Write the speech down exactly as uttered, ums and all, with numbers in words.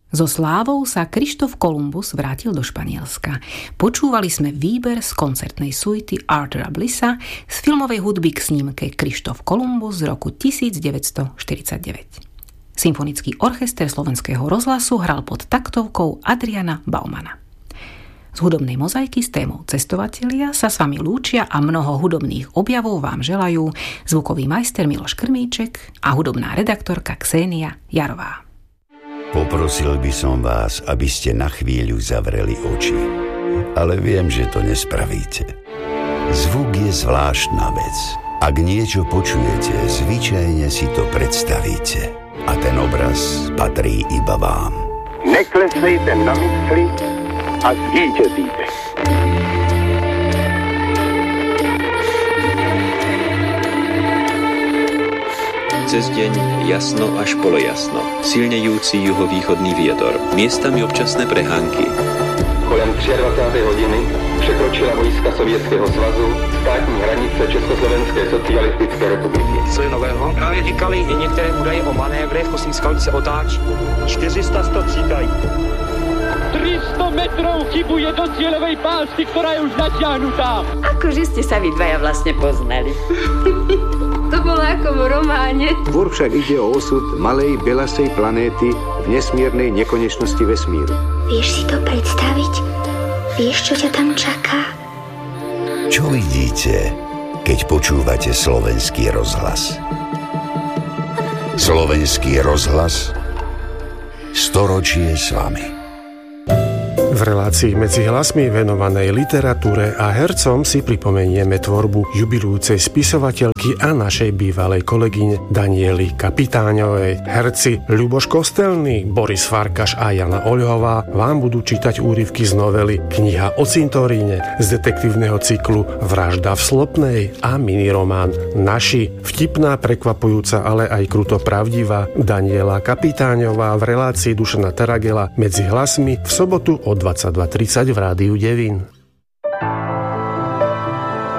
So slávou sa Krištof Kolumbus vrátil do Španielska. Počúvali sme výber z koncertnej suity Arthura Blissa z filmovej hudby k snímke Krištof Kolumbus z roku devätnásťstoštyridsaťdeväť. Symfonický orchester Slovenského rozhlasu hral pod taktovkou Adriana Baumana. Z hudobnej mozaiky s témou Cestovatelia sa s vami lúčia a mnoho hudobných objavov vám želajú zvukový majster Miloš Krmíček a hudobná redaktorka Ksenia Jarová. Poprosil by som vás, aby ste na chvíľu zavreli oči. Ale viem, že to nespravíte. Zvuk je zvláštna vec. Ak niečo počujete, zvyčajne si to predstavíte. A ten obraz patrí iba vám. Neklesejte na mysli a zvítězíte. Cez deň jasno až polojasno, silnejúci juhovýchodný vietor, miestami občasné prehánky. Kolem dvadsiatej třetí hodiny překročila vojska Sovětského svazu státní hranice Československé socialistické republiky. Co je nového? Právě říkali i některé údaje o manévrech, kosmí skalky se otáčí. čtyři sta střídají. tři sta metrov chybuje do cieľovej pásky, ktorá je už natiahnutá. Akože ste sa vy dvaja vlastne poznali. To bolo ako v románe. Tvor však ide o osud malej belasej planéty v nesmiernej nekonečnosti vesmíru. Vieš si to predstaviť? Vieš, čo ťa tam čaká? Čo vidíte, keď počúvate Slovenský rozhlas? Slovenský rozhlas storočie s vami. V relácii Medzi hlasmi venovanej literatúre a hercom si pripomenieme tvorbu jubilujúcej spisovateľky a našej bývalej kolegyne Daniely Kapitáňovej. Herci Ľuboš Kostelný, Boris Farkaš a Jana Oľhová vám budú čítať úryvky z novely Kniha o cintoríne, z detektívneho cyklu Vražda v Slopnej a miniromán Naši. Vtipná, prekvapujúca, ale aj kruto pravdivá Daniela Kapitáňová v relácii Dušana Taragela Medzi hlasmi v sobotu o dvadsaťdva tridsať v Rádiu Devín.